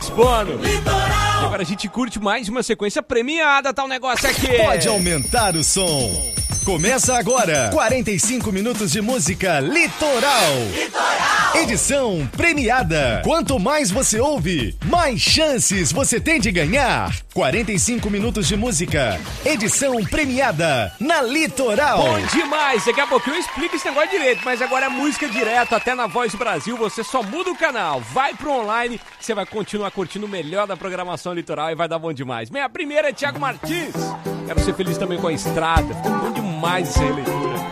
Martins Bono. E agora a gente curte mais uma sequência premiada, tá um negócio aqui. Pode aumentar o som. Começa agora, 45 minutos de música Litoral. Edição premiada. Quanto mais você ouve, mais chances você tem de ganhar. 45 minutos de música, edição premiada na Litoral. Bom demais, daqui a pouquinho eu explico esse negócio direito, mas agora é música direto, até na Voz do Brasil, você só muda o canal, vai pro online, você vai continuar curtindo o melhor da programação Litoral e vai dar bom demais. Minha primeira é Thiago Martins, quero ser feliz também com a estrada, ficou bom demais essa releitura.